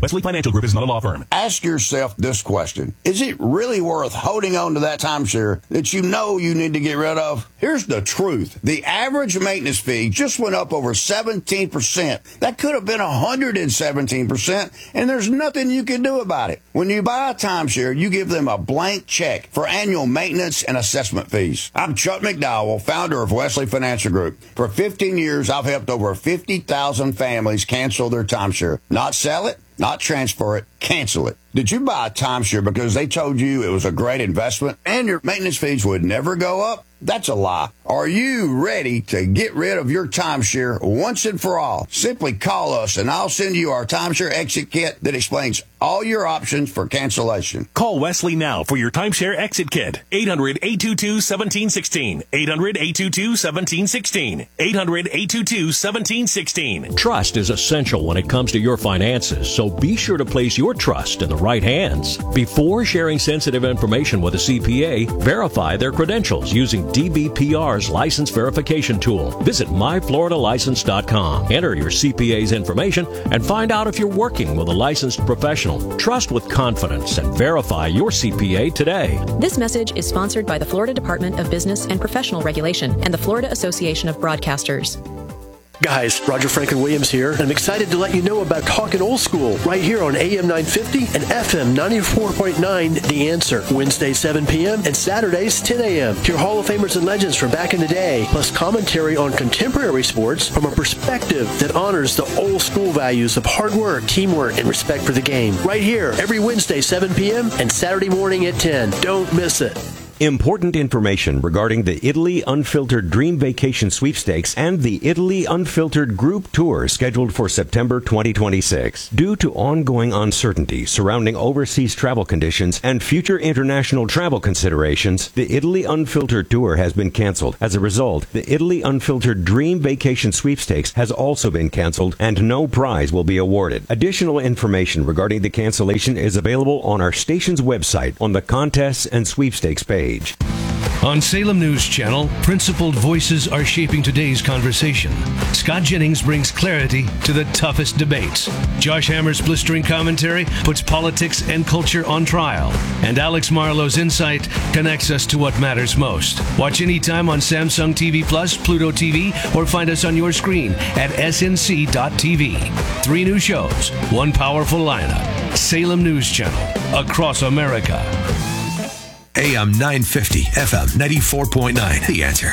Wesley Financial Group is not a law firm. Ask yourself this question. Is it really worth holding on to that timeshare that you know you need to get rid of? Here's the truth. The average maintenance fee just went up over 17%. That could have been 117%, and there's nothing you can do about it. When you buy a timeshare, you give them a blank check for annual maintenance and assessment fees. I'm Chuck McDowell, founder of Wesley Financial Group. For 15 years, I've helped over 50,000 families cancel their timeshare. Not sell it, not transfer it, cancel it. Did you buy a timeshare because they told you it was a great investment and your maintenance fees would never go up? That's a lie. Are you ready to get rid of your timeshare once and for all? Simply call us and I'll send you our timeshare exit kit that explains all your options for cancellation. Call Wesley now for your timeshare exit kit. 800-822-1716. 800-822-1716. 800-822-1716. Trust is essential when it comes to your finances, so be sure to place your trust in the right hands. Before sharing sensitive information with a CPA, verify their credentials using DBPR's license verification tool. Visit myfloridalicense.com. Enter your CPA's information and find out if you're working with a licensed professional. Trust with confidence and verify your CPA today. This message is sponsored by the Florida Department of Business and Professional Regulation and the Florida Association of Broadcasters. Guys, Roger Franklin Williams here, and I'm excited to let you know about Talkin' Old School right here on AM 950 and FM 94.9 The Answer. Wednesdays 7 p.m. and Saturdays 10 a.m. Hear Hall of Famers and legends from back in the day, plus commentary on contemporary sports from a perspective that honors the old school values of hard work, teamwork, and respect for the game. Right here, every Wednesday 7 p.m. and Saturday morning at 10. Don't miss it. Important information regarding the Italy Unfiltered Dream Vacation Sweepstakes and the Italy Unfiltered Group Tour scheduled for September 2026. Due to ongoing uncertainty surrounding overseas travel conditions and future international travel considerations, the Italy Unfiltered Tour has been canceled. As a result, the Italy Unfiltered Dream Vacation Sweepstakes has also been canceled and no prize will be awarded. Additional information regarding the cancellation is available on our station's website on the Contests and Sweepstakes page. On Salem News Channel, principled voices are shaping today's conversation. Scott Jennings brings clarity to the toughest debates. Josh Hammer's blistering commentary puts politics and culture on trial. And Alex Marlowe's insight connects us to what matters most. Watch anytime on Samsung TV Plus, Pluto TV, or find us on your screen at snc.tv. 3 new shows, 1 powerful lineup. Salem News Channel, across America. AM 950, FM 94.9. The Answer.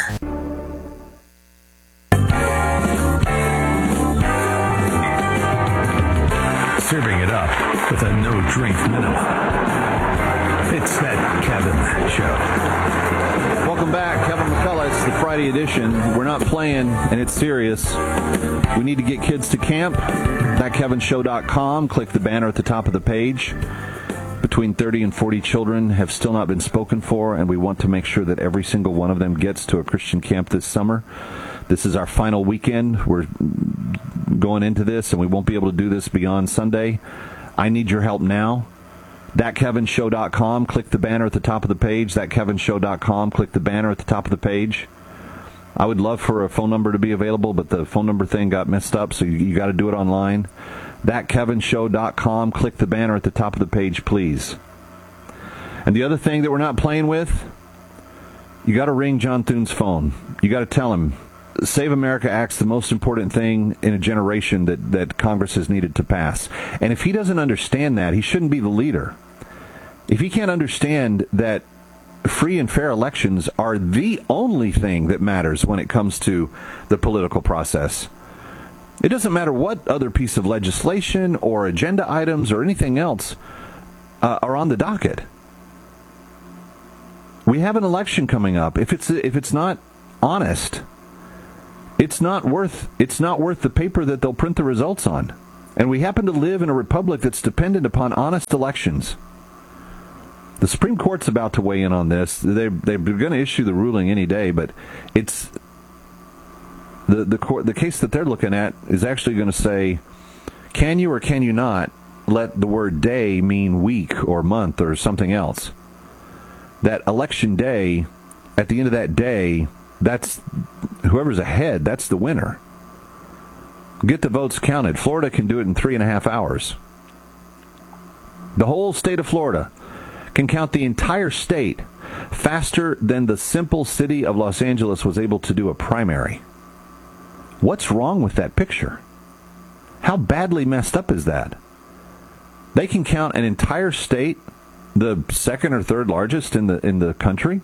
Serving it up with a no-drink minute. It's that Kevin Show. Welcome back, Kevin McCullough. It's the Friday edition. We're not playing, and it's serious. We need to get kids to camp. ThatKevinShow.com. Click the banner at the top of the page. Between 30 and 40 children have still not been spoken for, and we want to make sure that every single one of them gets to a Christian camp this summer. This is our final weekend. We're going into this, and we won't be able to do this beyond Sunday. I need your help now. ThatKevinShow.com. Click the banner at the top of the page. ThatKevinShow.com. Click the banner at the top of the page. I would love for a phone number to be available, but the phone number thing got messed up, so you got to do it online. ThatKevinShow.com. Click the banner at the top of the page, please. And the other thing that we're not playing with, you got to ring John Thune's phone. You got to tell him, Save America Act's the most important thing in a generation that Congress has needed to pass. And if he doesn't understand that, he shouldn't be the leader. If he can't understand that free and fair elections are the only thing that matters when it comes to the political process, it doesn't matter what other piece of legislation or agenda items or anything else are on the docket. We have an election coming up. If it's not honest, it's not worth the paper that they'll print the results on. And we happen to live in a republic that's dependent upon honest elections. The Supreme Court's about to weigh in on this. They're going to issue the ruling any day, but it's the case that they're looking at is actually going to say, can you or can you not let the word day mean week or month or something else? That election day, at the end of that day, that's whoever's ahead, that's the winner. Get the votes counted. Florida can do it in 3.5 hours. the whole state of Florida, can count the entire state faster than the simple city of Los Angeles was able to do a primary. What's wrong with that picture? How badly messed up is that? They can count an entire state, the second or third largest in the country.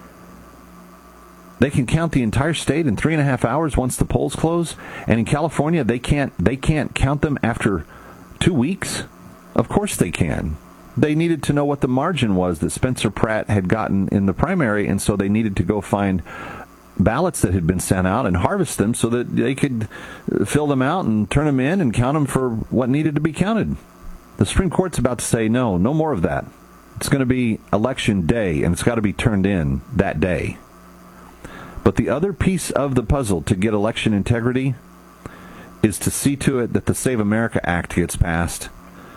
They can count the entire state in 3.5 hours once the polls close. And in California, they can't count them after 2 weeks. Of course they can. They needed to know what the margin was that Spencer Pratt had gotten in the primary, and so they needed to go find ballots that had been sent out and harvest them so that they could fill them out and turn them in and count them for what needed to be counted. The Supreme Court's about to say, no more of that. It's going to be election day, and it's got to be turned in that day. But the other piece of the puzzle to get election integrity is to see to it that the Save America Act gets passed.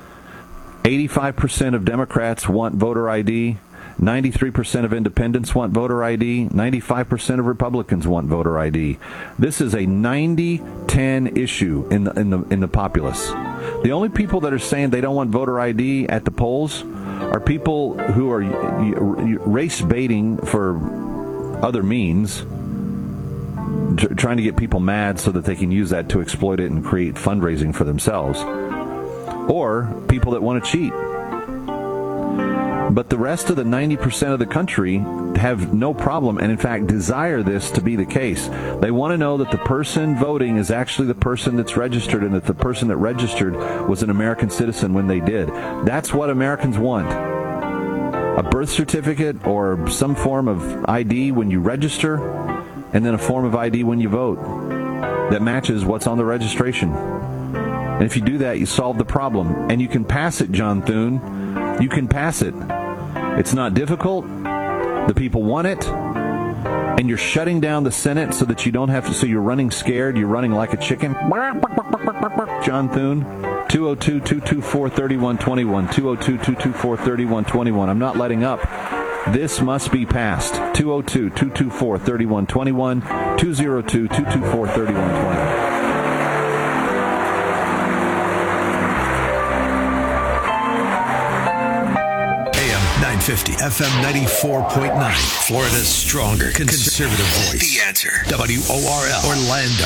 85% of Democrats want voter ID. 93% of independents want voter ID. 95% of Republicans want voter ID. This is a 90-10 issue in the populace. The only people that are saying they don't want voter ID at the polls are people who are race baiting for other means, trying to get people mad so that they can use that to exploit it and create fundraising for themselves, or people that want to cheat. But the rest of the 90% of the country have no problem and, in fact, desire this to be the case. They want to know that the person voting is actually the person that's registered and that the person that registered was an American citizen when they did. That's what Americans want. A birth certificate or some form of ID when you register, and then a form of ID when you vote that matches what's on the registration. And if you do that, you solve the problem. And you can pass it, John Thune. You can pass it. It's not difficult. The people want it. And you're shutting down the Senate so that you don't have to, so you're running scared. You're running like a chicken. John Thune, 202-224-3121. 202-224-3121. I'm not letting up. This must be passed. 202-224-3121. 202-224-3121. AM 950, FM 94.9. Florida's stronger conservative voice. The Answer. WORL. Orlando.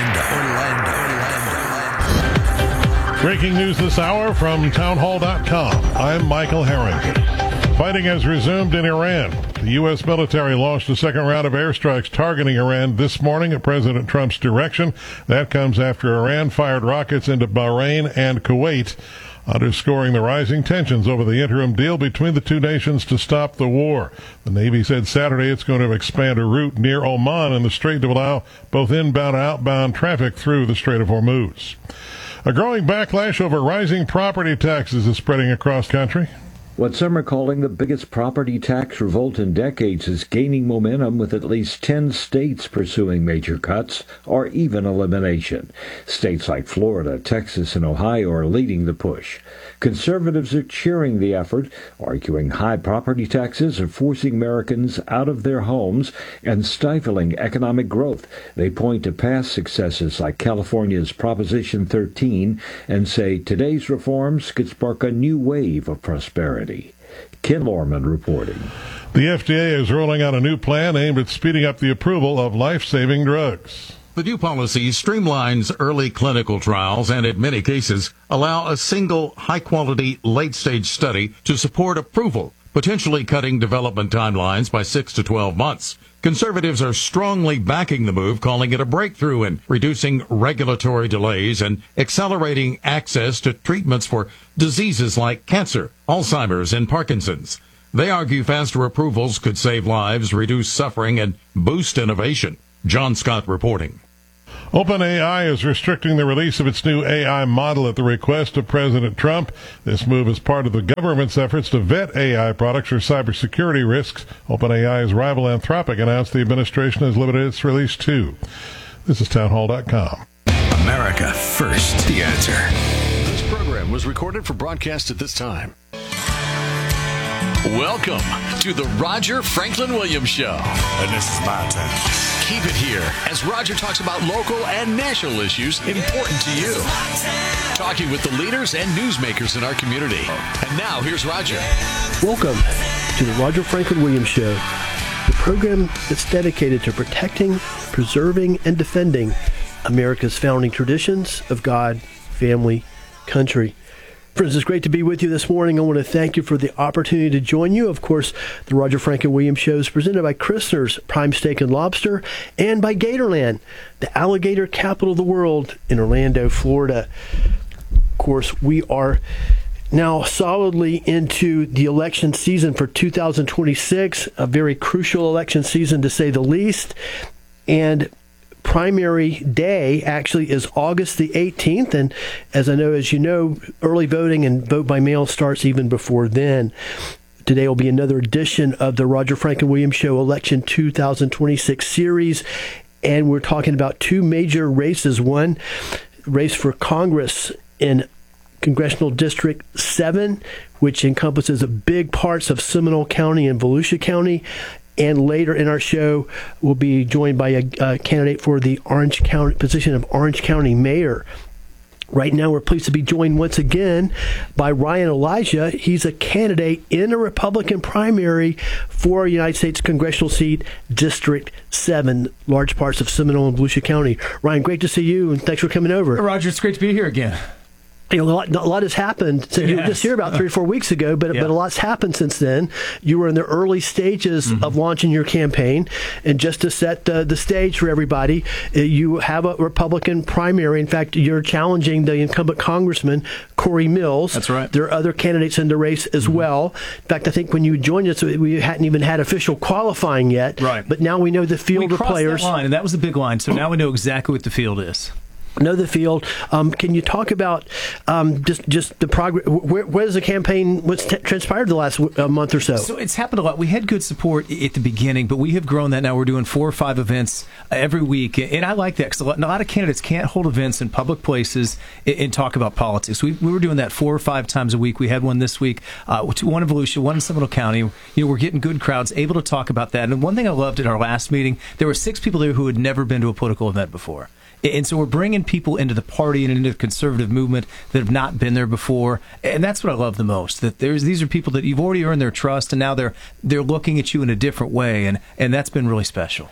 Breaking news this hour from townhall.com. I'm Michael Harrington. Fighting has resumed in Iran. The U.S. military launched a second round of airstrikes targeting Iran this morning at President Trump's direction. That comes after Iran fired rockets into Bahrain and Kuwait, underscoring the rising tensions over the interim deal between the two nations to stop the war. The Navy said Saturday it's going to expand a route near Oman in the Strait to allow both inbound and outbound traffic through the Strait of Hormuz. A growing backlash over rising property taxes is spreading across the country. What some are calling the biggest property tax revolt in decades is gaining momentum, with at least 10 states pursuing major cuts or even elimination. States like Florida, Texas, and Ohio are leading the push. Conservatives are cheering the effort, arguing high property taxes are forcing Americans out of their homes and stifling economic growth. They point to past successes like California's Proposition 13 and say today's reforms could spark a new wave of prosperity. Ken Lorman reporting. The FDA is rolling out a new plan aimed at speeding up the approval of life-saving drugs. The new policy streamlines early clinical trials and, in many cases, allow a single high-quality late-stage study to support approval, potentially cutting development timelines by 6 to 12 months. Conservatives are strongly backing the move, calling it a breakthrough in reducing regulatory delays and accelerating access to treatments for diseases like cancer, Alzheimer's, and Parkinson's. They argue faster approvals could save lives, reduce suffering, and boost innovation. John Scott reporting. OpenAI is restricting the release of its new AI model at the request of President Trump. This move is part of the government's efforts to vet AI products for cybersecurity risks. OpenAI's rival Anthropic announced the administration has limited its release too. This is townhall.com. America First. The Answer. This program was recorded for broadcast at this time. Welcome to the Roger Franklin Williams Show. And this is my time. Keep it here as Roger talks about local and national issues important to you. Talking with the leaders and newsmakers in our community. And now here's Roger. Welcome to the Roger Franklin Williams Show, the program that's dedicated to protecting, preserving, and defending America's founding traditions of God, family, country. Friends, it's great to be with you this morning. I want to thank you for the opportunity to join you. Of course, the Roger Franklin Williams Show is presented by Christner's Prime Steak and Lobster and by Gatorland, the alligator capital of the world in Orlando, Florida. Of course, we are now solidly into the election season for 2026, a very crucial election season to say the least. And primary day actually is August the 18th, and as you know, early voting and vote by mail starts even before then. Today will be another edition of the Roger Franklin Williams Show Election 2026 series, and we're talking about two major races. One, race for Congress in Congressional District 7, which encompasses big parts of Seminole County and Volusia County. And later in our show, we'll be joined by a candidate for the Orange County position of Orange County Mayor. Right now, we're pleased to be joined once again by Ryan Elijah. He's a candidate in a Republican primary for a United States congressional seat, District 7, large parts of Seminole and Volusia County. Ryan, great to see you, and thanks for coming over. Roger, it's great to be here again. A lot has happened. So you were just here about 3 or 4 weeks ago, but a lot's happened since then. You were in the early stages of launching your campaign, and just to set the stage for everybody, you have a Republican primary. In fact, you're challenging the incumbent Congressman Corey Mills. That's right. There are other candidates in the race as well. In fact, I think when you joined us, we hadn't even had official qualifying yet. Right. But now we know the field of players. That line, and that was a big line. So now we know exactly what the field is. Know the field. Can you talk about just the progress? Where's the campaign? What's transpired the last month or so? So it's happened a lot. We had good support at the beginning, but we have grown that now. We're doing 4 or 5 events every week, and I like that because a lot of candidates can't hold events in public places and talk about politics. We were doing that 4 or 5 times a week. We had one this week, one in Volusia, one in Seminole County. We're getting good crowds able to talk about that. And one thing I loved at our last meeting, there were 6 people there who had never been to a political event before. And so we're bringing people into the party and into the conservative movement that have not been there before. And that's what I love the most, that these are people that you've already earned their trust, and now they're looking at you in a different way. And that's been really special.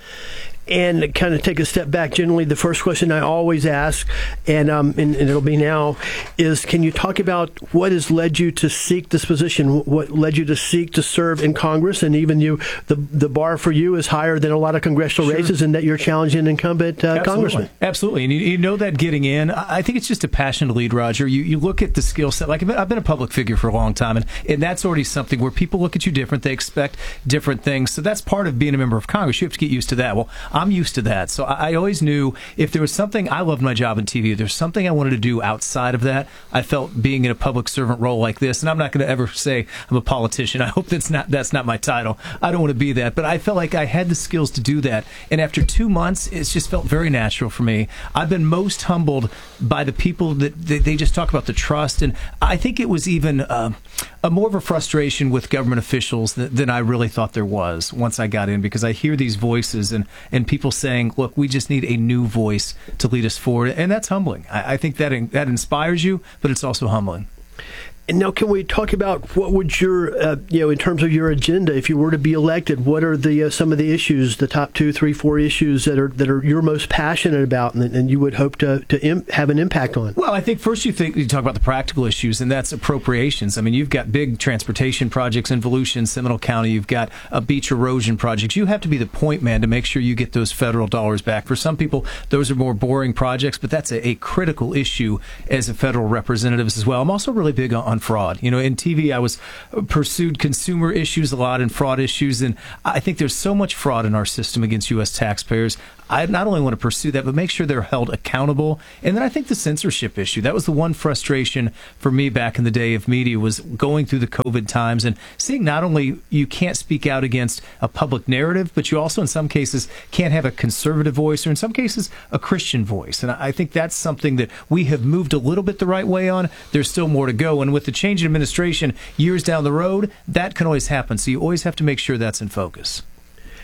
And kind of take a step back, generally the first question I always ask, and it'll be now, is can you talk about what has led you to seek this position? What led you to seek to serve in Congress? And even the bar for you is higher than a lot of congressional races, and that you're challenging an incumbent congressman. Absolutely. And you know that getting in, I think it's just a passion to lead, Roger. You look at the skill set. Like I've been a public figure for a long time, and that's already something where people look at you different. They expect different things. So that's part of being a member of Congress. You have to get used to that. Well, I'm used to that. So I always knew if there was something, I loved my job in TV. If there's something I wanted to do outside of that, I felt being in a public servant role like this, and I'm not going to ever say I'm a politician. I hope that's not my title. I don't want to be that. But I felt like I had the skills to do that. And after 2 months, it's just felt very natural for me. I've been most humbled by the people that they just talk about the trust. And I think it was even a more of a frustration with government officials than I really thought there was once I got in, because I hear these voices and people saying, look, we just need a new voice to lead us forward. And that's humbling. I think that inspires you, but it's also humbling. And now, can we talk about what would your, in terms of your agenda, if you were to be elected, what are the some of the issues, the top 2, 3, 4 issues that are you're most passionate about, and you would hope to have an impact on? Well, I think first you talk about the practical issues, and that's appropriations. I mean, you've got big transportation projects in Volusia and Seminole County. You've got beach erosion projects. You have to be the point man to make sure you get those federal dollars back. For some people, those are more boring projects, but that's a critical issue as a federal representative as well. I'm also really big on fraud. In TV, I was pursued consumer issues a lot and fraud issues, and I think there's so much fraud in our system against U.S. taxpayers. I not only want to pursue that, but make sure they're held accountable. And then I think the censorship issue, that was the one frustration for me back in the day of media, was going through the COVID times and seeing not only you can't speak out against a public narrative, but you also in some cases can't have a conservative voice, or in some cases a Christian voice. And I think that's something that we have moved a little bit the right way on. There's still more to go. And with the change in administration years down the road, that can always happen. So you always have to make sure that's in focus.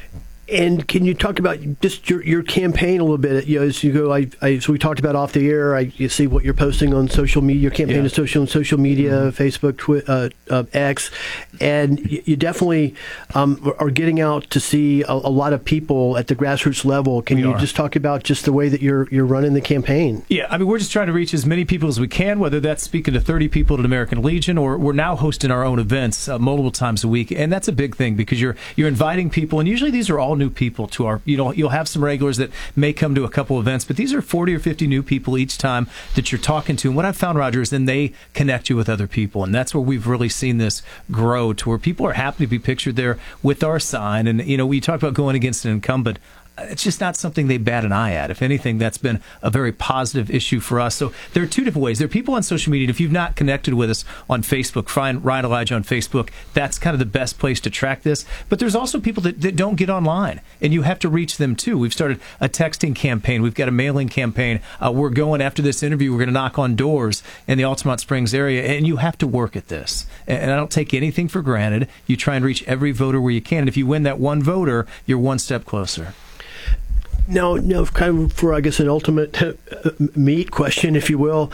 And can you talk about just your campaign a little bit? As you go, so we talked about off the air. You see what you're posting on social media. Your campaign is on social media, Facebook, Twitter, X, and you definitely are getting out to see a lot of people at the grassroots level. Can you just talk about just the way that you're running the campaign? Yeah, I mean, we're just trying to reach as many people as we can, whether that's speaking to 30 people at American Legion, or we're now hosting our own events multiple times a week, and that's a big thing because you're inviting people, and usually these are all new people to our, you'll have some regulars that may come to a couple events, but these are 40 or 50 new people each time that you're talking to. And what I've found, Roger, is then they connect you with other people. And that's where we've really seen this grow to where people are happy to be pictured there with our sign. And, we talk about going against an incumbent. It's just not something they bat an eye at. If anything, that's been a very positive issue for us. So there are two different ways. There are people on social media. If you've not connected with us on Facebook, find Ryan Elijah on Facebook. That's kind of the best place to track this. But there's also people that don't get online, and you have to reach them too. We've started a texting campaign. We've got a mailing campaign. We're going after this interview. We're going to knock on doors in the Altamont Springs area, and you have to work at this. And I don't take anything for granted. You try and reach every voter where you can. And if you win that one voter, you're one step closer. Now, kind of for, I guess, an ultimate meat question, if you will,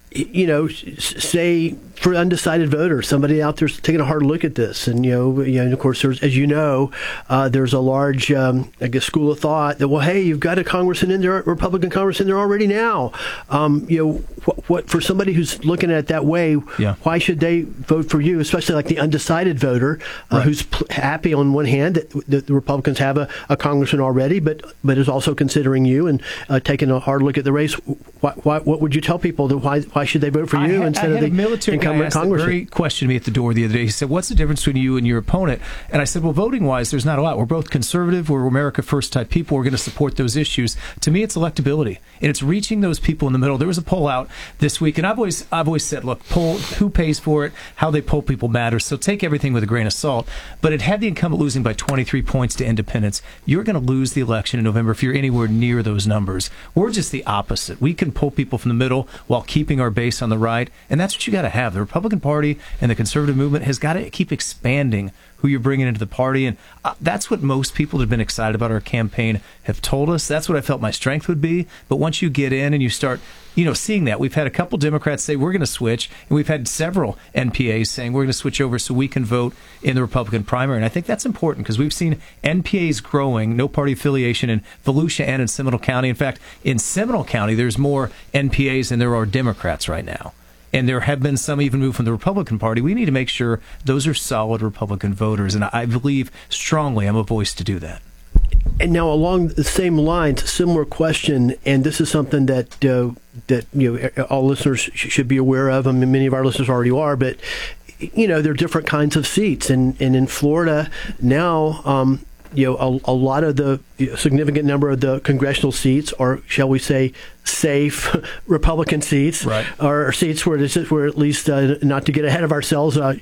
say for undecided voters, somebody out there's taking a hard look at this, and of course, there's, as there's a large, school of thought that, well, hey, you've got a congressman in there, Republican congressman in there already now. What for somebody who's looking at it that way? Yeah. Why should they vote for you, especially like the undecided voter who's happy on one hand that the Republicans have a congressman already, but is also considering you and taking a hard look at the race. What would you tell people that why should they vote for you instead of the incumbent congressman? Barry questioned me at the door the other day. He said, "What's the difference between you and your opponent?" And I said, "Well, voting wise, there's not a lot. We're both conservative. We're America First type people. We're going to support those issues. To me, it's electability, and it's reaching those people in the middle." There was a poll out this week, and I've always said, look, poll who pays for it, how they poll people matters. So take everything with a grain of salt. But it had the incumbent losing by 23 points to independents. You're going to lose the election in November if you're anywhere near those numbers. We're just the opposite. We can pull people from the middle while keeping our base on the right, and that's what you got to have. The Republican Party and the conservative movement has got to keep expanding who you're bringing into the party, and that's what most people that have been excited about our campaign have told us. That's what I felt my strength would be. But once you get in and you start, seeing that, we've had a couple Democrats say we're going to switch, and we've had several NPAs saying we're going to switch over so we can vote in the Republican primary. And I think that's important because we've seen NPAs growing, no party affiliation, in Volusia and in Seminole County. In fact, in Seminole County, there's more NPAs than there are Democrats right now. And there have been some even moved from the Republican Party. We need to make sure those are solid Republican voters. And I believe strongly I'm a voice to do that. And now along the same lines, similar question, and this is something that all listeners should be aware of. I mean, many of our listeners already are, but there are different kinds of seats. And in Florida now, a lot of the significant number of the congressional seats are, shall we say, safe Republican seats, or seats where we're at least not to get ahead of ourselves, but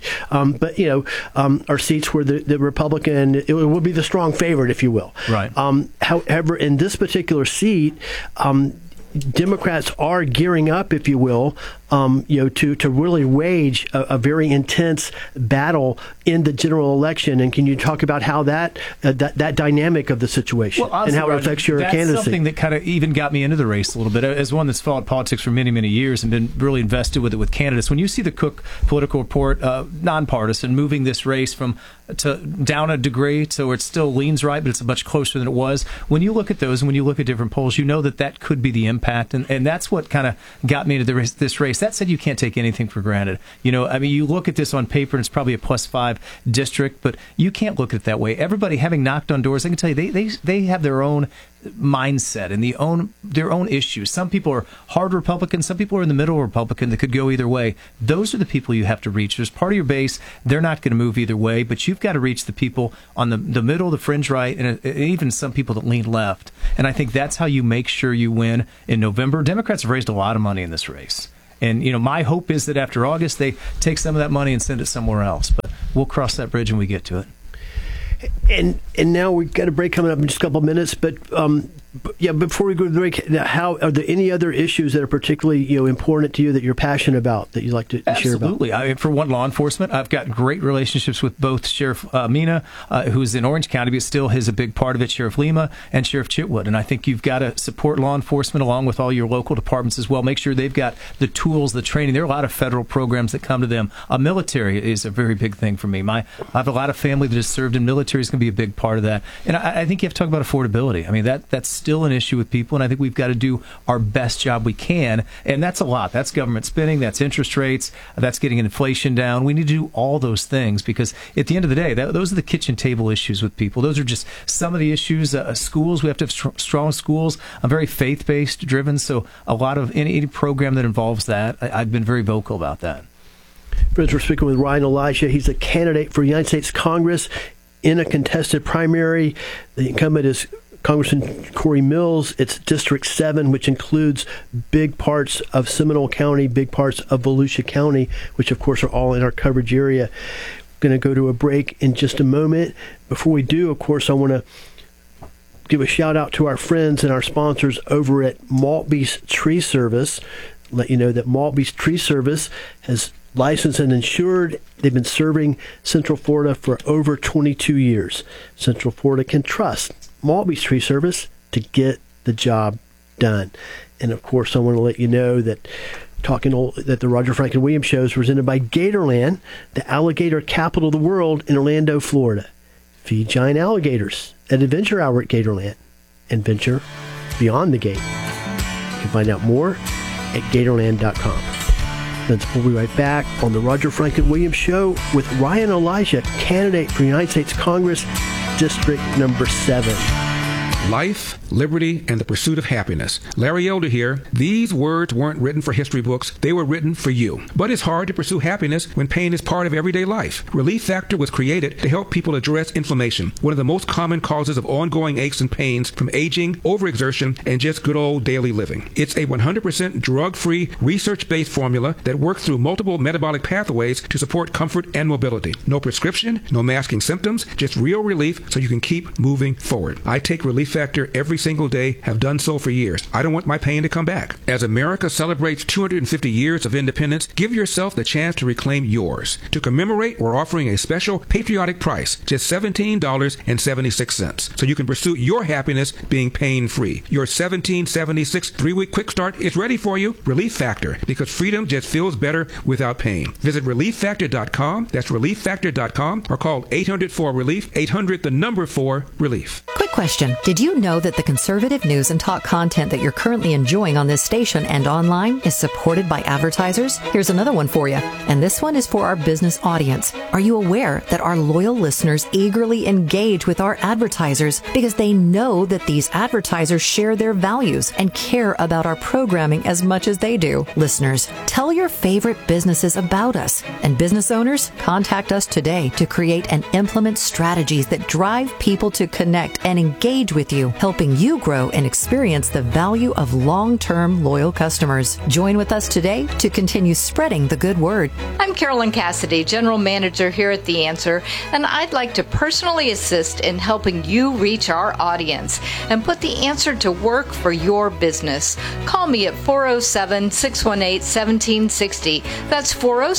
are seats where the Republican it will be the strong favorite, if you will. Right. However, in this particular seat, Democrats are gearing up, if you will, to really wage a very intense battle in the general election. And can you talk about how that dynamic of the situation and how it affects your candidacy? That's something that kind of even got me into the race a little bit. As one that's followed politics for many, many years and been really invested with it with candidates, when you see the Cook Political Report, nonpartisan, moving this race down a degree to where it still leans right, but it's much closer than it was. When you look at those and when you look at different polls, you know that could be the impact. And that's what kind of got me into this race. That said, you can't take anything for granted. You look at this on paper and it's probably a +5 district, but you can't look at it that way. Everybody having knocked on doors, I can tell you, they have their own mindset and their own issues. Some people are hard Republican, some people are in the middle Republican that could go either way. Those are the people you have to reach. There's part of your base, they're not going to move either way, but you've got to reach the people on the middle, the fringe right, and even some people that lean left. And I think that's how you make sure you win in November. Democrats have raised a lot of money in this race. And, my hope is that after August, they take some of that money and send it somewhere else. But we'll cross that bridge when we get to it. And now we've got a break coming up in just a couple of minutes. But before we go to the break, how are there any other issues that are particularly important to you that you're passionate about that you'd like to share about? Absolutely. I mean, for one, law enforcement, I've got great relationships with both Sheriff Mina, who's in Orange County, but still is a big part of it, Sheriff Lima, and Sheriff Chitwood. And I think you've got to support law enforcement along with all your local departments as well. Make sure they've got the tools, the training. There are a lot of federal programs that come to them. Military is a very big thing for me. I have a lot of family that has served in military. Is going to be a big part of that. And I think you have to talk about affordability. I mean, that's still an issue with people, and I think we've got to do our best job we can, and that's a lot. That's government spending, that's interest rates, that's getting inflation down. We need to do all those things because at the end of the day, those are the kitchen table issues with people. Those are just some of the issues. Schools, we have to have strong schools. I'm very faith-based driven, so a lot of any program that involves that, I've been very vocal about that. Friends, we're speaking with Ryan Elijah. He's a candidate for United States Congress in a contested primary. The incumbent is Congressman Corey Mills. It's District 7, which includes big parts of Seminole County, big parts of Volusia County, which, of course, are all in our coverage area. We're going to go to a break in just a moment. Before we do, of course, I want to give a shout-out to our friends and our sponsors over at Maltby's Tree Service. Let you know that Maltby's Tree Service has licensed and insured. They've been serving Central Florida for over 22 years. Central Florida can trust Maltby's Tree Service to get the job done. And of course, I want to let you know that that the Roger Franklin Williams Show is presented by Gatorland, the alligator capital of the world in Orlando, Florida. Feed giant alligators at Adventure Hour at Gatorland and venture beyond the gate. You can find out more at Gatorland.com. We'll be right back on the Roger Franklin Williams Show with Ryan Elijah, candidate for United States Congress, District number 7. Life, liberty, and the pursuit of happiness. Larry Elder here. These words weren't written for history books. They were written for you. But it's hard to pursue happiness when pain is part of everyday life. Relief Factor was created to help people address inflammation, one of the most common causes of ongoing aches and pains from aging, overexertion, and just good old daily living. It's a 100% drug-free, research-based formula that works through multiple metabolic pathways to support comfort and mobility. No prescription, no masking symptoms, just real relief so you can keep moving forward. I take Relief Factor every single day, have done so for years. I don't want my pain to come back. As America celebrates 250 years of independence, give yourself the chance to reclaim yours. To commemorate, we're offering a special patriotic price, just $17.76, so you can pursue your happiness being pain-free. Your $17.76 3-week quick start is ready for you. Relief Factor, because freedom just feels better without pain. Visit ReliefFactor.com, that's ReliefFactor.com, or call 800-4-RELIEF, 800-4-RELIEF. Quick question. Did you know that the conservative news and talk content that you're currently enjoying on this station and online is supported by advertisers? Here's another one for you, and this one is for our business audience. Are you aware that our loyal listeners eagerly engage with our advertisers because they know that these advertisers share their values and care about our programming as much as they do? Listeners, tell your favorite businesses about us, and business owners, contact us today to create and implement strategies that drive people to connect and engage with you, helping you grow and experience the value of long-term loyal customers. Join with us today to continue spreading the good word. I'm Carolyn Cassidy, General Manager here at The Answer, and I'd like to personally assist in helping you reach our audience and put The Answer to work for your business. Call me at 407-618-1760. That's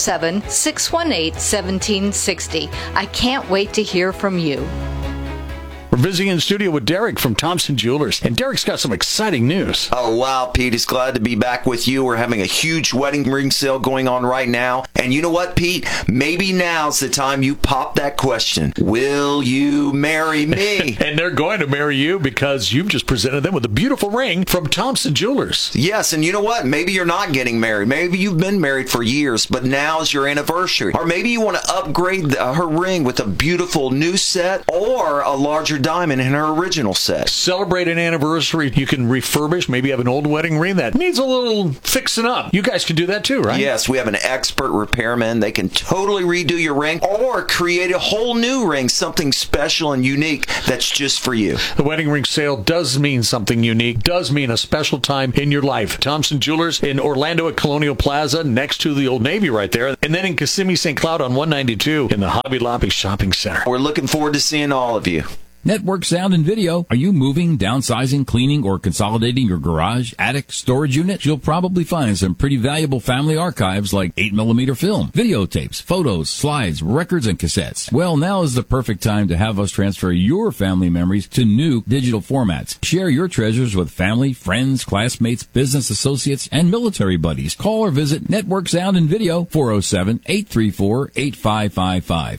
407-618-1760. I can't wait to hear from you. We're visiting in the studio with Derek from Thompson Jewelers, and Derek's got some exciting news. Oh, wow, Pete. It's glad to be back with you. We're having a huge wedding ring sale going on right now. And you know what, Pete? Maybe now's the time you pop that question. Will you marry me? And they're going to marry you because you've just presented them with a beautiful ring from Thompson Jewelers. Yes, and you know what? Maybe you're not getting married. Maybe you've been married for years, but now's your anniversary. Or maybe you want to upgrade her ring with a beautiful new set or a larger diamond in her original set. Celebrate an anniversary. You can refurbish. Maybe you have an old wedding ring that needs a little fixing up. You guys can do that too, right? Yes, we have an expert repairman. They can totally redo your ring or create a whole new ring, something special and unique that's just for you. The wedding ring sale does mean something unique, does mean a special time in your life. Thompson Jewelers in Orlando at Colonial Plaza, next to the Old Navy right there, and then in Kissimmee, St. Cloud on 192 in the Hobby Lobby Shopping Center. We're looking forward to seeing all of you. Network Sound and Video. Are you moving, downsizing, cleaning, or consolidating your garage, attic, storage unit? You'll probably find some pretty valuable family archives like 8mm film, videotapes, photos, slides, records, and cassettes. Well, now is the perfect time to have us transfer your family memories to new digital formats. Share your treasures with family, friends, classmates, business associates, and military buddies. Call or visit Network Sound and Video, 407-834-8555,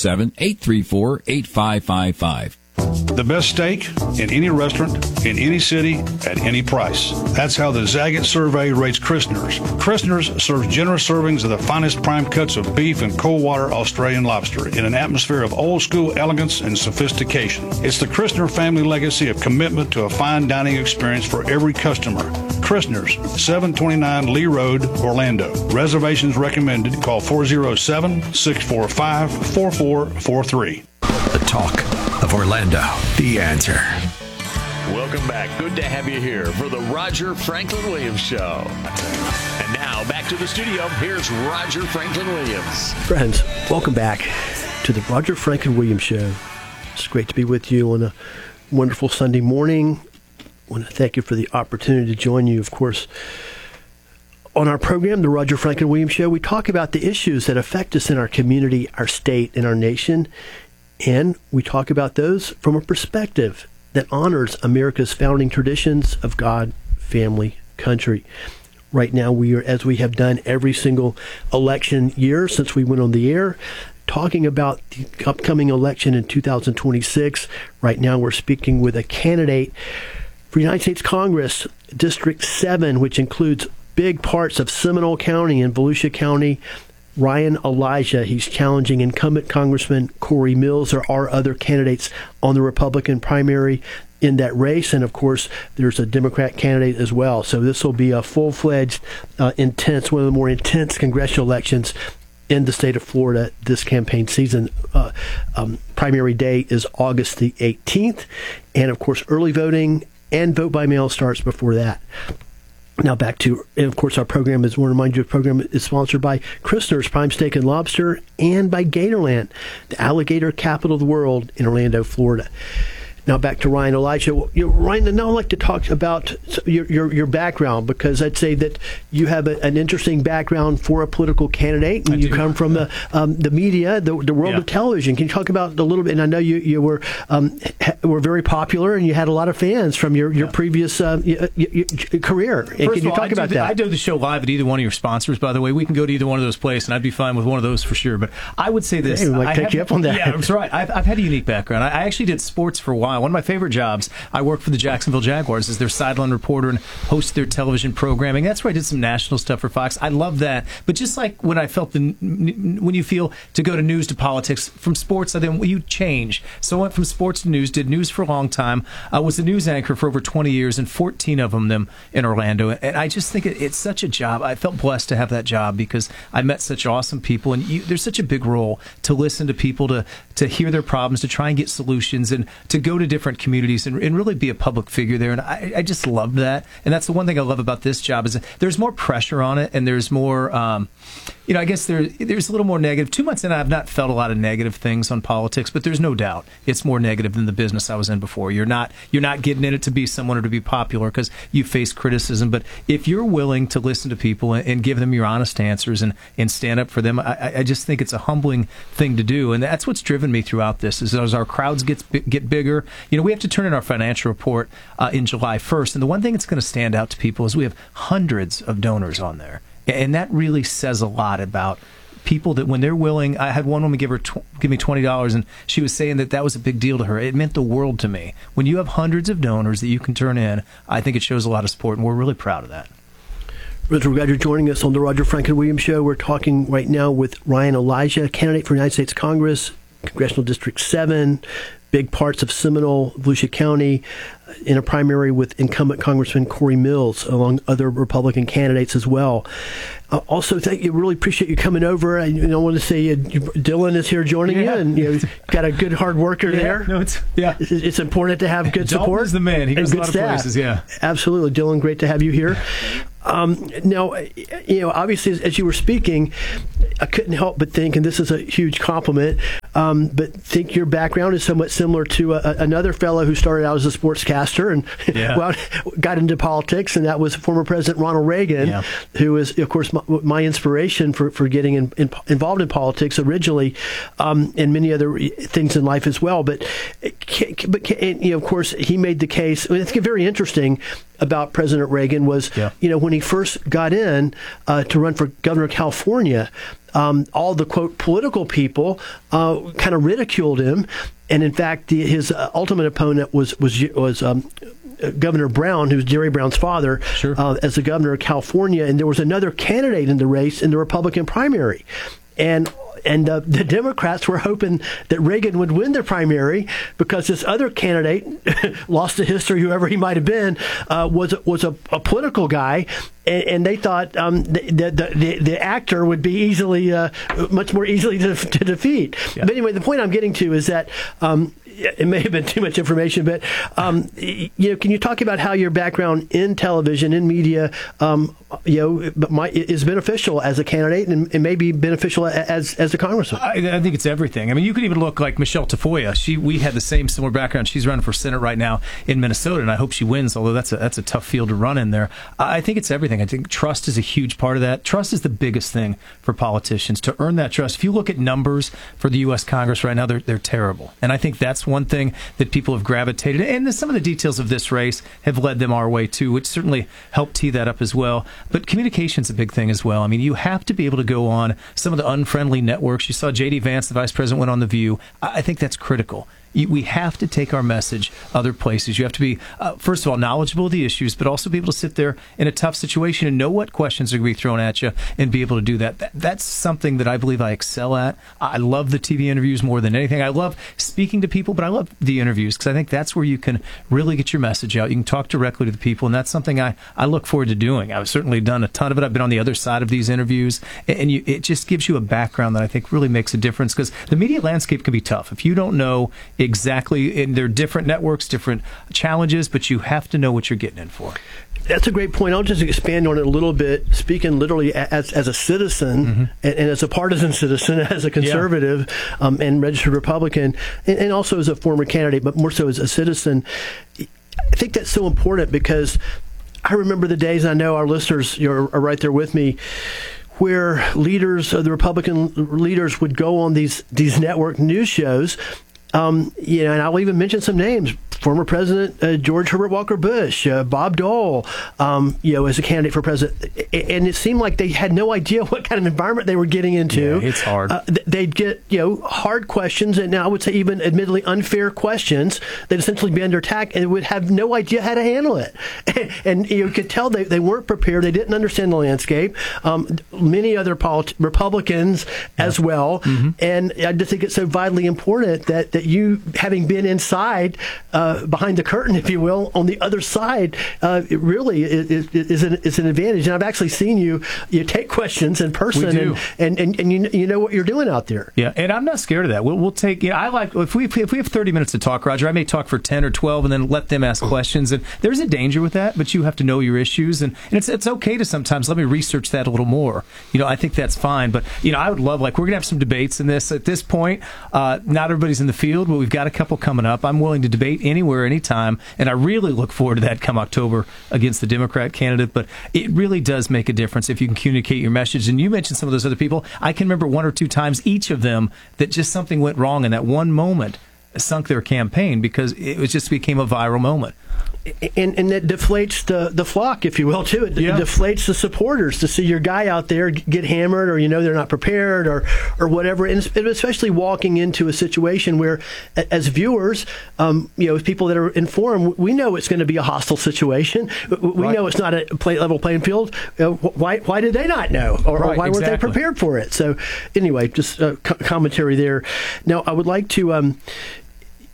407-834-8555. The best steak in any restaurant, in any city, at any price. That's how the Zagat survey rates Christner's. Christner's serves generous servings of the finest prime cuts of beef and cold water Australian lobster in an atmosphere of old school elegance and sophistication. It's the Christner family legacy of commitment to a fine dining experience for every customer. Christner's, 729 Lee Road, Orlando. Reservations recommended. Call 407-645-4443. The talk of Orlando. The Answer. Welcome back. Good to have you here for the Roger Franklin Williams Show. And now back to the studio. Here's Roger Franklin Williams. Friends, welcome back to the Roger Franklin Williams Show. It's great to be with you on a wonderful Sunday morning. I want to thank you for the opportunity to join you, of course. On our program, the Roger Franklin Williams Show, we talk about the issues that affect us in our community, our state, and our nation. And we talk about those from a perspective that honors America's founding traditions of God, family, country. Right now, we are, as we have done every single election year since we went on the air, talking about the upcoming election in 2026. Right now, we're speaking with a candidate for United States Congress, District 7, which includes big parts of Seminole County and Volusia County. Ryan Elijah, he's challenging incumbent Congressman Corey Mills. There are other candidates on the Republican primary in that race, and of course, there's a Democrat candidate as well. So this will be a full-fledged, intense, one of the more intense congressional elections in the state of Florida this campaign season. Primary day is August the 18th, and of course, early voting and vote by mail starts before that. Now back to, and of course, our program is, I want to remind you, the program is sponsored by Christner's Prime Steak and Lobster and by Gatorland, the alligator capital of the world in Orlando, Florida. Now back to Ryan Elijah. Ryan, now I'd like to talk about your background, because I'd say that you have an interesting background for a political candidate. And you come from the media, the world of television. Can you talk about a little bit? And I know you were very popular, and you had a lot of fans from your previous career. And can you talk about that? I do the show live at either one of your sponsors, by the way. We can go to either one of those places, and I'd be fine with one of those for sure. But I would say this. Hey, we might take you up on that. Yeah, that's right. I've had a unique background. I actually did sports for a while. One of my favorite jobs, I worked for the Jacksonville Jaguars as their sideline reporter and hosted their television programming. That's where I did some national stuff for Fox. I love that. But just like when I felt when you feel to go to news to politics, from sports, you change. So I went from sports to news, did news for a long time. I was a news anchor for over 20 years, and 14 of them in Orlando. And I just think it's such a job. I felt blessed to have that job because I met such awesome people. And there's such a big role to listen to people, to hear their problems, to try and get solutions, and to go to different communities and really be a public figure there. And I just love that. And that's the one thing I love about this job is there's more pressure on it, and there's more, I guess there's a little more negative. 2 months in, I've not felt a lot of negative things on politics, but there's no doubt it's more negative than the business I was in before. You're not getting in it to be someone or to be popular because you face criticism. But if you're willing to listen to people and give them your honest answers and stand up for them, I just think it's a humbling thing to do. And that's what's driven me throughout this, is as our crowds get bigger. We have to turn in our financial report in July 1st. And the one thing that's going to stand out to people is we have hundreds of donors on there. And that really says a lot about people, that when they're willing. I had one woman give me $20, and she was saying that was a big deal to her. It meant the world to me. When you have hundreds of donors that you can turn in, I think it shows a lot of support, and we're really proud of that. We're glad you're joining us on the Roger Franklin Williams Show. We're talking right now with Ryan Elijah, candidate for United States Congress, Congressional District 7, big parts of Seminole, Volusia County, in a primary with incumbent Congressman Corey Mills, along other Republican candidates as well. Also, really appreciate you coming over. I want to say Dylan is here joining you, and got a good hard worker there. No, it's important to have good support. Dalton's the man. He goes a lot of places. Yeah, absolutely, Dylan. Great to have you here. Now, obviously, as you were speaking, I couldn't help but think, and this is a huge compliment, but think your background is somewhat similar to another fellow who started out as a sportscaster and got into politics, and that was former President Ronald Reagan, who is, of course, my inspiration for getting involved in politics originally, and many other things in life as well. But of course, he made the case. I think very interesting about President Reagan was, when he first got in to run for governor of California, all the, quote, political people kind of ridiculed him. And in fact, his ultimate opponent was Governor Brown, who's Jerry Brown's father, as the governor of California. And there was another candidate in the race in the Republican primary. And the Democrats were hoping that Reagan would win the primary because this other candidate, lost to history, whoever he might have been, was a political guy, and they thought the actor would be easily, much more easily to defeat. Yeah. But anyway, the point I'm getting to is that it may have been too much information, but can you talk about how your background in television, in media, is beneficial as a candidate and may be beneficial as a congressman? I think it's everything. I mean, you could even look like Michelle Tafoya. We had the similar background. She's running for Senate right now in Minnesota, and I hope she wins, although that's a tough field to run in there. I think it's everything. I think trust is a huge part of that. Trust is the biggest thing for politicians, to earn that trust. If you look at numbers for the U.S. Congress right now, they're terrible. And I think that's one thing that people have gravitated, and some of the details of this race have led them our way too, which certainly helped tee that up as well. But communication's a big thing as well. I mean, you have to be able to go on some of the unfriendly networks. You saw J.D. Vance, the vice president, went on The View. I think that's critical. We have to take our message other places. You have to be, first of all, knowledgeable of the issues, but also be able to sit there in a tough situation and know what questions are going to be thrown at you and be able to do that. That's something that I believe I excel at. I love the TV interviews more than anything. I love speaking to people, but I love the interviews because I think that's where you can really get your message out. You can talk directly to the people, and that's something I look forward to doing. I've certainly done a ton of it. I've been on the other side of these interviews, and it just gives you a background that I think really makes a difference because the media landscape can be tough. If you don't know exactly, and there are different networks, different challenges, but you have to know what you're getting in for. That's a great point. I'll just expand on it a little bit, speaking literally as a citizen and as a partisan citizen, as a conservative and registered Republican, and also as a former candidate, but more so as a citizen. I think that's so important because I remember the days, I know our listeners are right there with me, where leaders, the Republican leaders, would go on these network news shows. And I'll even mention some names. Former President George Herbert Walker Bush, Bob Dole, as a candidate for president. And it seemed like they had no idea what kind of environment they were getting into. Yeah, it's hard. They'd get, hard questions, and I would say even admittedly unfair questions. They'd essentially be under attack and would have no idea how to handle it. And you could tell they weren't prepared. They didn't understand the landscape. Many other Republicans as well. And I just think it's so vitally important that you, having been inside, behind the curtain, if you will, on the other side, it really is an advantage. And I've actually seen you take questions in person, and you know what you're doing out there. Yeah, and I'm not scared of that. We'll take. I like if we have 30 minutes to talk, Roger. I may talk for 10 or 12, and then let them ask questions. And there's a danger with that, but you have to know your issues, and it's okay to sometimes let me research that a little more. I think that's fine. But I would love, we're gonna have some debates in this. At this point, not everybody's in the field, but we've got a couple coming up. I'm willing to debate anywhere, anytime, and I really look forward to that come October against the Democrat candidate. But it really does make a difference if you can communicate your message. And you mentioned some of those other people. I can remember one or two times, each of them, that just something went wrong in that one moment sunk their campaign because it just became a viral moment. And it deflates the flock, if you will, too. It deflates the supporters to see your guy out there get hammered, or they're not prepared, or whatever. And especially walking into a situation where, as viewers, as people that are informed, we know it's going to be a hostile situation. We know it's not a level playing field. Why did they not know, or why weren't they prepared for it? So, anyway, just commentary there. Now, I would like to.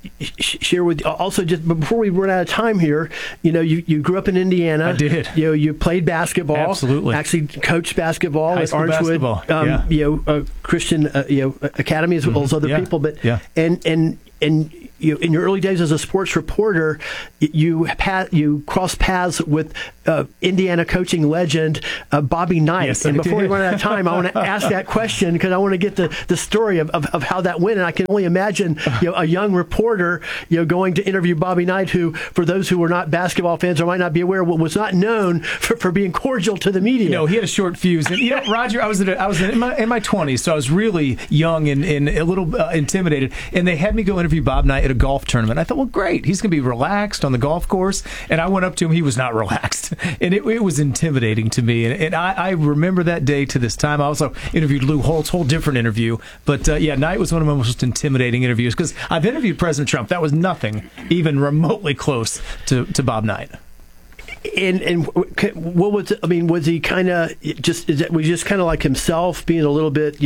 share with also just before we run out of time here, you grew up in Indiana. I did. You played basketball. Absolutely. Actually coached basketball at Archwood. Basketball. Christian Academy as well as other people. But and in your early days as a sports reporter, you crossed paths with Indiana coaching legend Bobby Knight. Yes, and before we run out of time, I want to ask that question because I want to get the story of how that went. And I can only imagine a young reporter going to interview Bobby Knight, who, for those who were not basketball fans or might not be aware, was not known for being cordial to the media. He had a short fuse. And Roger, I was in my 20s, so I was really young and a little intimidated. And they had me go interview Bob Knight at a golf tournament. I thought, well, great, he's going to be relaxed on the golf course. And I went up to him, he was not relaxed. And it was intimidating to me. And I remember that day to this time. I also interviewed Lou Holtz, whole different interview. But Knight was one of my most intimidating interviews because I've interviewed President Trump. That was nothing even remotely close to Bob Knight. And what was it? I mean, was he kind of was just kind of like himself, being a little bit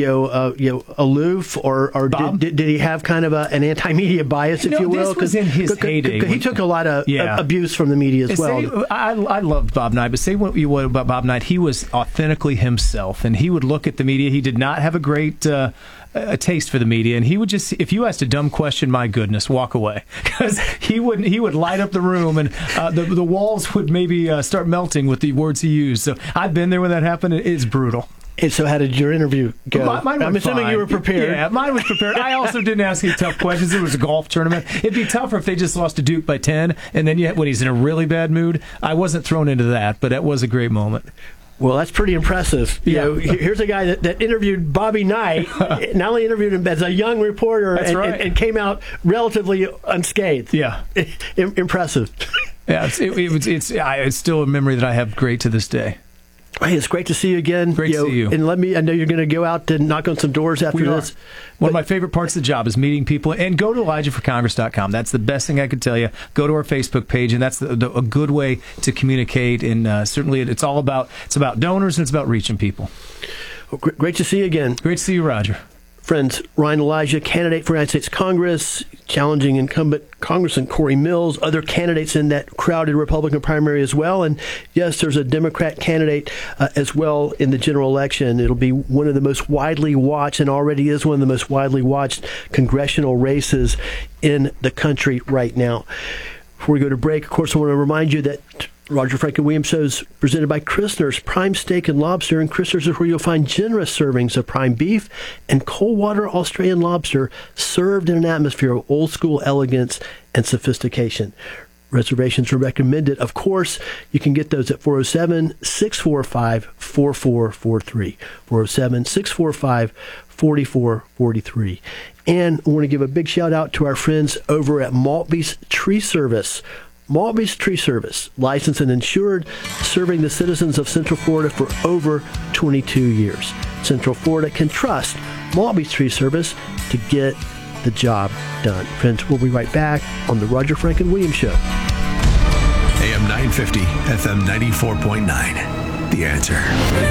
aloof, or did he have kind of an anti-media bias, if you will? This was in his heyday. He took a lot of abuse from the media as well. I loved Bob Knight, but say what you would about Bob Knight, he was authentically himself, and he would look at the media. He did not have a great a taste for the media, and he would just, if you asked a dumb question, my goodness, walk away, because he would light up the room, and the walls would maybe start melting with the words he used. So I've been there when that happened. It's brutal. And so how did your interview go? I'm assuming you were prepared. Yeah, mine was prepared. I also didn't ask any tough questions. It was a golf tournament. It'd be tougher if they just lost to Duke by 10, and then when he's in a really bad mood. I wasn't thrown into that, but that was a great moment. Well, that's pretty impressive. Here's a guy that interviewed Bobby Knight, not only interviewed him as a young reporter, and came out relatively unscathed. Yeah. Impressive. Yeah, it's still a memory that I have great to this day. Hey, it's great to see you again. Great to see you. And I know you're going to go out and knock on some doors after this. One of my favorite parts of the job is meeting people. And go to ElijahForCongress.com. That's the best thing I could tell you. Go to our Facebook page, and that's a good way to communicate. And certainly it's about donors, and it's about reaching people. Well, great to see you again. Great to see you, Roger. Friends, Ryan Elijah, candidate for United States Congress, challenging incumbent Congressman Corey Mills, other candidates in that crowded Republican primary as well. And yes, there's a Democrat candidate as well in the general election. It'll be one of the most widely watched, and already is one of the most widely watched congressional races in the country right now. Before we go to break, of course, I want to remind you that Roger Franklin Williams Show is presented by Christner's Prime Steak and Lobster, and Christner's is where you'll find generous servings of prime beef and cold-water Australian lobster served in an atmosphere of old-school elegance and sophistication. Reservations are recommended. Of course, you can get those at 407-645-4443, 407-645-4443. And I want to give a big shout-out to our friends over at Maltby's Tree Service. Maltby's Tree Service, licensed and insured, serving the citizens of Central Florida for over 22 years. Central Florida can trust Maltby's Tree Service to get the job done. Friends, we'll be right back on the Roger Franklin Williams Show. AM 950, FM 94.9. The Answer.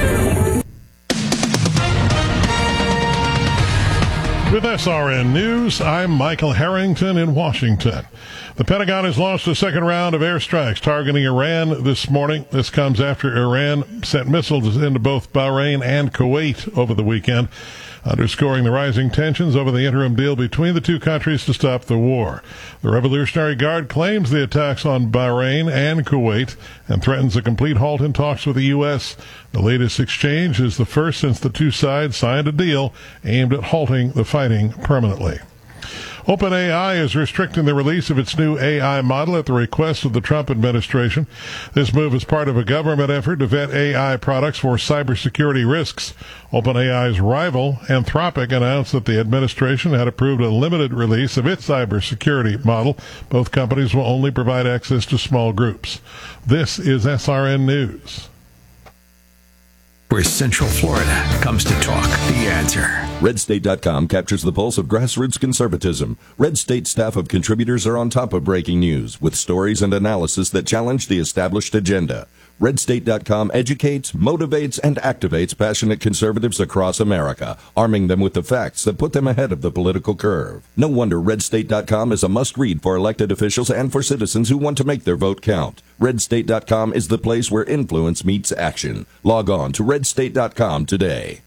With SRN News, I'm Michael Harrington in Washington. The Pentagon has launched a second round of airstrikes targeting Iran this morning. This comes after Iran sent missiles into both Bahrain and Kuwait over the weekend, underscoring the rising tensions over the interim deal between the two countries to stop the war. The Revolutionary Guard claims the attacks on Bahrain and Kuwait and threatens a complete halt in talks with the U.S. The latest exchange is the first since the two sides signed a deal aimed at halting the fighting permanently. OpenAI is restricting the release of its new AI model at the request of the Trump administration. This move is part of a government effort to vet AI products for cybersecurity risks. OpenAI's rival, Anthropic, announced that the administration had approved a limited release of its cybersecurity model. Both companies will only provide access to small groups. This is SRN News. Where Central Florida comes to talk. The Answer. RedState.com captures the pulse of grassroots conservatism. Red State staff of contributors are on top of breaking news with stories and analysis that challenge the established agenda. RedState.com educates, motivates, and activates passionate conservatives across America, arming them with the facts that put them ahead of the political curve. No wonder RedState.com is a must-read for elected officials and for citizens who want to make their vote count. RedState.com is the place where influence meets action. Log on to RedState.com today.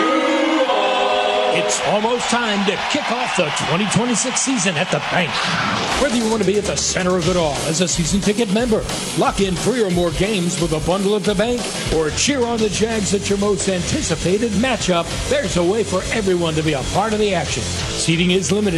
It's almost time to kick off the 2026 season at the bank. Whether you want to be at the center of it all as a season ticket member, lock in 3 or more games with a bundle at the bank, or cheer on the Jags at your most anticipated matchup, there's a way for everyone to be a part of the action. Seating is limited.